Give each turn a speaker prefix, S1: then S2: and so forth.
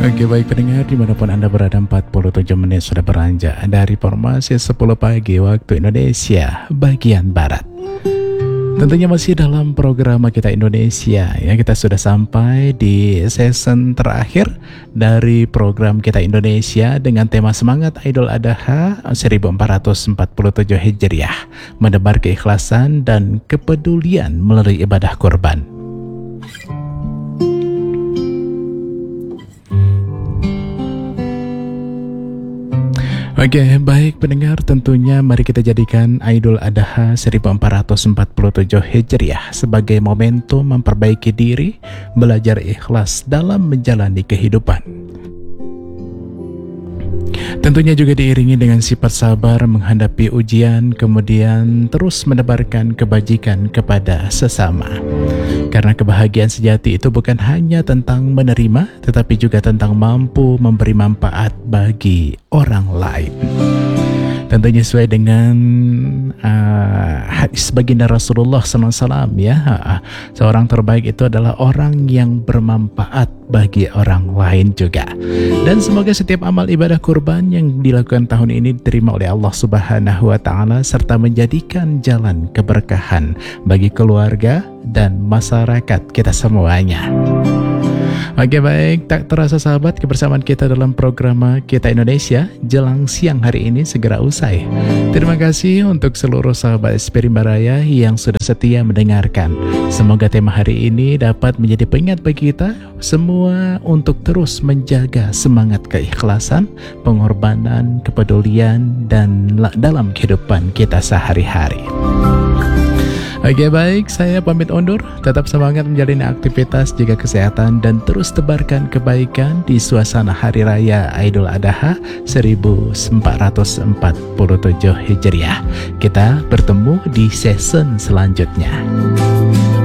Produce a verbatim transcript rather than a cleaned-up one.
S1: Oke, baik pendengar dimanapun Anda berada, empat puluh tujuh menit sudah beranjak dari formasi sepuluh pagi waktu Indonesia bagian Barat. Tentunya masih dalam program Kita Indonesia ya. Kita sudah sampai di season terakhir dari program Kita Indonesia dengan tema Semangat Idul Adha seribu empat ratus empat puluh tujuh Hijriah, menebar keikhlasan dan kepedulian melalui ibadah kurban. Oke, baik pendengar, tentunya mari kita jadikan Idul Adha seribu empat ratus empat puluh tujuh Hijriah sebagai momentum memperbaiki diri, belajar ikhlas dalam menjalani kehidupan. Tentunya juga diiringi dengan sifat sabar menghadapi ujian, kemudian terus menebarkan kebajikan kepada sesama. Karena kebahagiaan sejati itu bukan hanya tentang menerima, tetapi juga tentang mampu memberi manfaat bagi orang lain. Tentunya sesuai dengan uh, hadis baginda Rasulullah sallallahu alaihi wasallam ya, uh, seorang terbaik itu adalah orang yang bermanfaat bagi orang lain juga. Dan semoga setiap amal ibadah kurban yang dilakukan tahun ini diterima oleh Allah Subhanahu wa taala serta menjadikan jalan keberkahan bagi keluarga dan masyarakat kita semuanya. Oke, baik, tak terasa sahabat, kebersamaan kita dalam program Kita Indonesia jelang siang hari ini segera usai. Terima kasih untuk seluruh sahabat S P Rimba Raya yang sudah setia mendengarkan. Semoga tema hari ini dapat menjadi pengingat bagi kita semua untuk terus menjaga semangat keikhlasan, pengorbanan, kepedulian dan dalam kehidupan kita sehari-hari. Oke, baik, saya pamit undur. Tetap semangat menjalani aktivitas, jaga kesehatan, dan terus tebarkan kebaikan di suasana Hari Raya Idul Adha seribu empat ratus empat puluh tujuh Hijriah. Kita bertemu di season selanjutnya.